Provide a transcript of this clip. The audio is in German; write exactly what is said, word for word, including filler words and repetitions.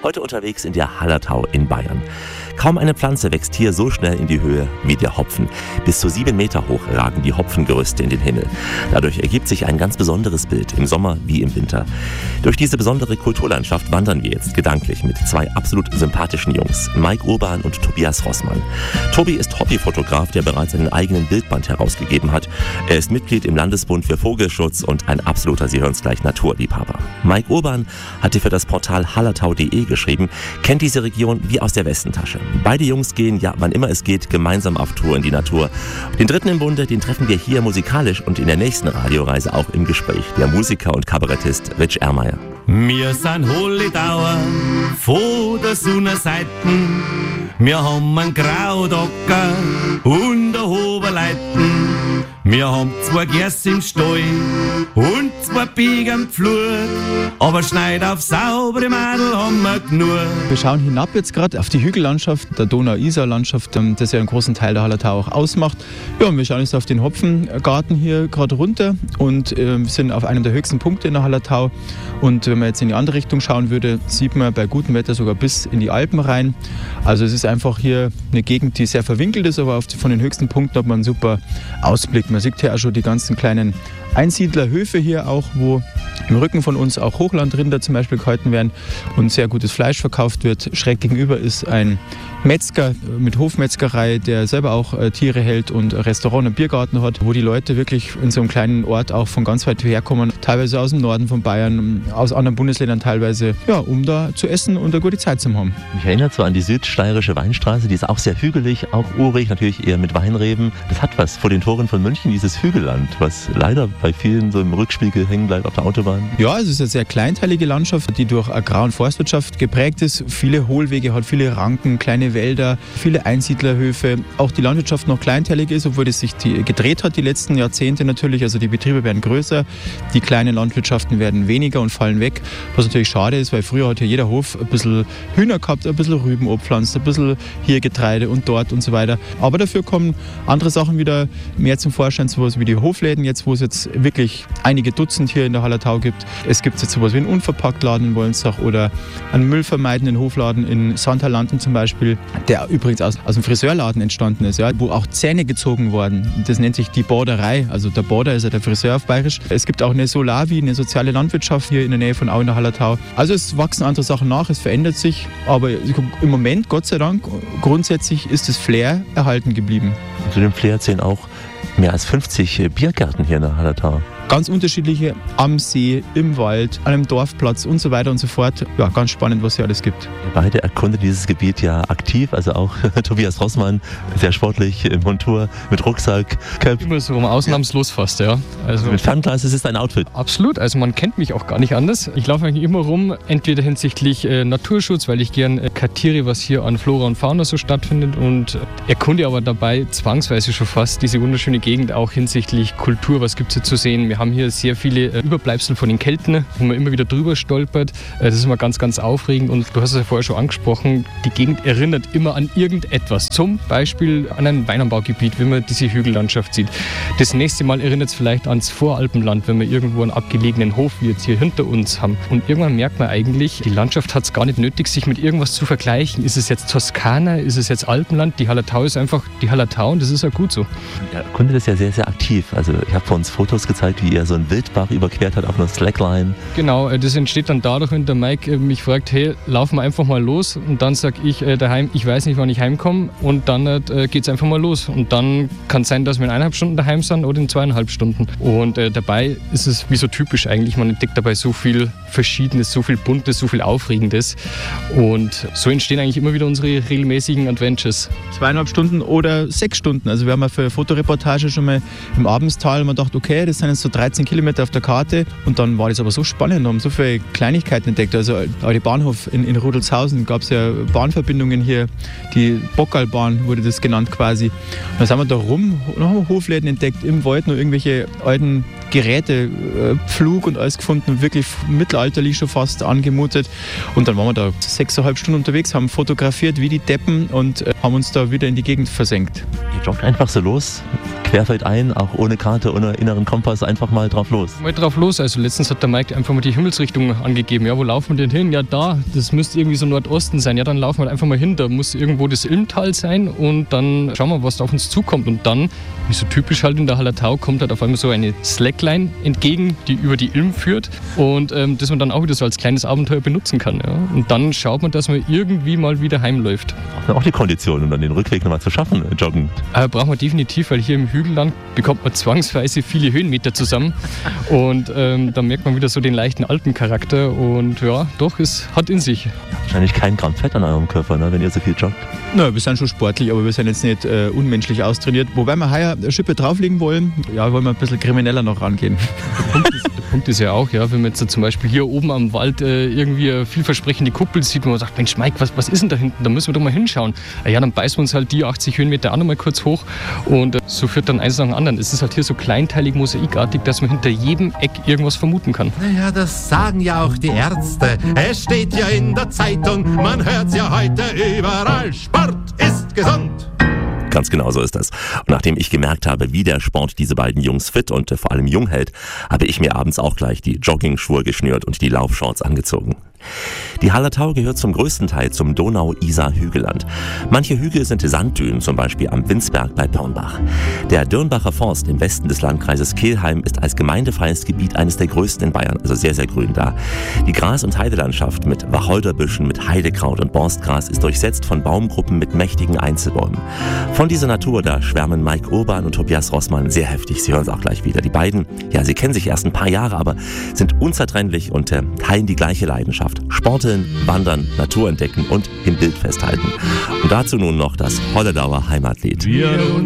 Heute unterwegs in der Hallertau in Bayern. Kaum eine Pflanze wächst hier so schnell in die Höhe wie der Hopfen. Bis zu sieben Meter hoch ragen die Hopfengerüste in den Himmel. Dadurch ergibt sich ein ganz besonderes Bild, im Sommer wie im Winter. Durch diese besondere Kulturlandschaft wandern wir jetzt gedanklich mit zwei absolut sympathischen Jungs, Mike Urban und Tobias Rossmann. Tobi ist Hobbyfotograf, der bereits einen eigenen Bildband herausgegeben hat. Er ist Mitglied im Landesbund für Vogelschutz und ein absoluter, Sie hören es gleich, Naturliebhaber. Mike Urban hatte für das Portal hallertau punkt de geschrieben, kennt diese Region wie aus der Westentasche. Beide Jungs gehen, ja, wann immer es geht, gemeinsam auf Tour in die Natur. Den dritten im Bunde, den treffen wir hier musikalisch und in der nächsten Radioreise auch im Gespräch. Der Musiker und Kabarettist Rich Ermeier. Wir sind Hollitauer von der Sonnenseite. Wir haben einen Graudocker und eine Hoberleiten. Wir haben zwei Gäste im Stall und zwei Biegen am Flur. Aber Schneid auf saubere Madel haben wir genug. Wir schauen hinab jetzt gerade auf die Hügellandschaft, der Donau-Isar-Landschaft, das ja einen großen Teil der Hallertau auch ausmacht. Ja, und wir schauen jetzt auf den Hopfengarten hier gerade runter und äh, sind auf einem der höchsten Punkte in der Hallertau. Und wenn man jetzt in die andere Richtung schauen würde, sieht man bei gutem Wetter sogar bis in die Alpen rein. Also es ist einfach hier eine Gegend, die sehr verwinkelt ist, aber auf die, von den höchsten Punkten hat man einen super Ausblick. Man sieht hier auch schon die ganzen kleinen Einsiedlerhöfe hier auch, wo im Rücken von uns auch Hochlandrinder zum Beispiel gehalten werden und sehr gutes Fleisch verkauft wird. Schräg gegenüber ist ein Metzger mit Hofmetzgerei, der selber auch äh, Tiere hält und ein Restaurant und Biergarten hat, wo die Leute wirklich in so einem kleinen Ort auch von ganz weit herkommen, teilweise aus dem Norden von Bayern, aus anderen Bundesländern teilweise, ja, um da zu essen und eine gute Zeit zu haben. Mich erinnert so an die südsteirische Weinstraße, die ist auch sehr hügelig, auch urig, natürlich eher mit Weinreben. Das hat was vor den Toren von München, dieses Hügelland, was leider bei vielen so im Rückspiegel hängen bleibt auf der Autobahn. Ja, es ist eine sehr kleinteilige Landschaft, die durch Agrar- und Forstwirtschaft geprägt ist. Viele Hohlwege hat, viele Ranken, kleine Wälder, viele Einsiedlerhöfe. Auch die Landwirtschaft noch kleinteilig ist, obwohl es sich die gedreht hat die letzten Jahrzehnte natürlich. Also die Betriebe werden größer, die kleinen Landwirtschaften werden weniger und fallen weg. Was natürlich schade ist, weil früher hat ja jeder Hof ein bisschen Hühner gehabt, ein bisschen Rüben abpflanzt, ein bisschen hier Getreide und dort und so weiter. Aber dafür kommen andere Sachen wieder mehr zum Vorschein, sowas wie die Hofläden jetzt, wo es jetzt wirklich einige Dutzend hier in der Hallertau gibt. Es gibt jetzt sowas wie einen Unverpacktladen in Wollenszach oder einen müllvermeidenden Hofladen in Santalanden zum Beispiel, der übrigens aus, aus dem Friseurladen entstanden ist, ja, wo auch Zähne gezogen wurden. Das nennt sich die Borderei. Also der Border ist ja der Friseur auf Bayerisch. Es gibt auch eine Solavi, eine soziale Landwirtschaft hier in der Nähe von Au in der Hallertau. Also es wachsen andere Sachen nach, es verändert sich, aber im Moment, Gott sei Dank, grundsätzlich ist das Flair erhalten geblieben. Zu dem Flair zählen auch mehr als fünfzig Biergärten hier in der Hallertau. Ganz unterschiedliche am See, im Wald, an einem Dorfplatz und so weiter und so fort. Ja, ganz spannend, was hier alles gibt. Ihr beide erkundet dieses Gebiet ja aktiv, also auch Tobias Rossmann, sehr sportlich, im Montur, mit Rucksack, Cap. Immer so ausnahmslos fast, ja. Also mit Fernglas, es ist ein Outfit. Absolut, also man kennt mich auch gar nicht anders. Ich laufe eigentlich immer rum, entweder hinsichtlich äh, Naturschutz, weil ich gern äh, kartiere, was hier an Flora und Fauna so stattfindet und äh, erkunde aber dabei zwangsweise schon fast diese wunderschöne Gegend, auch hinsichtlich Kultur, was gibt es hier zu sehen. Wir haben hier sehr viele äh, Überbleibsel von den Kelten, wo man immer wieder drüber stolpert. Äh, das ist immer ganz, ganz aufregend und du hast es ja vorher schon angesprochen, die Gegend erinnert immer an irgendetwas. Zum Beispiel an ein Weinanbaugebiet, wenn man diese Hügellandschaft sieht. Das nächste Mal erinnert es vielleicht ans Voralpenland, wenn wir irgendwo einen abgelegenen Hof wie jetzt hier hinter uns haben. Und irgendwann merkt man eigentlich, die Landschaft hat es gar nicht nötig, sich mit irgendwas zu vergleichen. Ist es jetzt Toskana, ist es jetzt Alpenland? Die Hallertau ist einfach die Hallertau und das ist ja gut so. Der Kunde ist ja sehr, sehr aktiv. Also ich habe vor uns Fotos gezeigt, wie er so einen Wildbach überquert hat auf einer Slackline. Genau, das entsteht dann dadurch, wenn der Mike mich fragt, hey, laufen wir einfach mal los. Und dann sage ich äh, daheim, ich weiß nicht, wann ich heimkomme. Und dann äh, geht es einfach mal los. Und dann kann es sein, dass wir in eineinhalb Stunden daheim sind oder in zweieinhalb Stunden. Und äh, dabei ist es wie so typisch eigentlich. Man entdeckt dabei so viel Verschiedenes, so viel Buntes, so viel Aufregendes. Und so entstehen eigentlich immer wieder unsere regelmäßigen Adventures. Zweieinhalb Stunden oder sechs Stunden. Also wir haben ja für eine Fotoreportage schon mal im Abendstal und man dachte, okay, das sind jetzt so dreizehn Kilometer auf der Karte. Und dann war das aber so spannend, wir haben so viele Kleinigkeiten entdeckt. Also der Bahnhof in, in Rudolshausen gab es ja Bahnverbindungen hier, die Bockalbahn wurde das genannt quasi. Und dann sind wir da rum, noch haben wir Hofläden entdeckt, im Wald noch irgendwelche alten Geräte, Pflug und alles gefunden, wirklich mittelalterlich schon fast angemutet. Und dann waren wir da sechseinhalb Stunden unterwegs, haben fotografiert wie die Deppen und haben uns da wieder in die Gegend versenkt. Ihr joggt einfach so los, querfeldein, auch ohne Karte, ohne inneren Kompass, einfach mal drauf los. Mal drauf los. Also letztens hat der Mike einfach mal die Himmelsrichtung angegeben. Ja, wo laufen wir denn hin? Ja, da. Das müsste irgendwie so Nordosten sein. Ja, dann laufen wir einfach mal hin. Da muss irgendwo das Ilmtal sein und dann schauen wir, was da auf uns zukommt. Und dann, wie so typisch halt in der Hallertau, kommt halt auf einmal so eine Slackline entgegen, die über die Ilm führt und ähm, das man dann auch wieder so als kleines Abenteuer benutzen kann. Ja. Und dann schaut man, dass man irgendwie mal wieder heimläuft. Auch die Kondition, um dann den Rückweg nochmal zu schaffen, joggen. Äh, braucht man definitiv, weil hier im Hügelland bekommt man zwangsweise viele Höhenmeter zusammen und ähm, da merkt man wieder so den leichten Alpencharakter und ja, doch, es hat in sich. Wahrscheinlich kein Gramm Fett an eurem Körper, ne, wenn ihr so viel joggt. Na, wir sind schon sportlich, aber wir sind jetzt nicht äh, unmenschlich austrainiert. Wobei wir heuer eine Schippe drauflegen wollen, ja, wollen wir ein bisschen krimineller noch rangehen. Der Punkt ist, der Punkt ist ja auch, ja, wenn man jetzt zum Beispiel hier oben am Wald äh, irgendwie eine vielversprechende Kuppel sieht, wo man sagt, Mensch Mike, was, was ist denn da hinten? Da müssen wir doch mal hinschauen. Ja, dann beißen wir uns halt die achtzig Höhenmeter auch noch mal kurz hoch und äh, so führt dann eins nach dem anderen. Es ist halt hier so kleinteilig, mosaikartig, dass man hinter jedem Eck irgendwas vermuten kann. Naja, das sagen ja auch die Ärzte. Es steht ja in der Zeitung, man hört's ja heute überall. Sport ist gesund. Ganz genau so ist das. Und nachdem ich gemerkt habe, wie der Sport diese beiden Jungs fit und äh, vor allem jung hält, habe ich mir abends auch gleich die Jogging-Schuhe geschnürt und die Laufshorts angezogen. Die Hallertau gehört zum größten Teil zum Donau-Isar-Hügelland. Manche Hügel sind Sanddünen, zum Beispiel am Winzberg bei Pornbach. Der Dürnbacher Forst im Westen des Landkreises Kelheim ist als gemeindefreies Gebiet eines der größten in Bayern, also sehr, sehr grün da. Die Gras- und Heidelandschaft mit Wacholderbüschen, mit Heidekraut und Borstgras ist durchsetzt von Baumgruppen mit mächtigen Einzelbäumen. Von dieser Natur, da schwärmen Mike Urban und Tobias Rossmann sehr heftig. Sie hören es auch gleich wieder. Die beiden, ja, sie kennen sich erst ein paar Jahre, aber sind unzertrennlich und äh, teilen die gleiche Leidenschaft. Sporteln, wandern, Natur entdecken und im Bild festhalten. Und dazu nun noch das Holledauer Heimatlied. Wir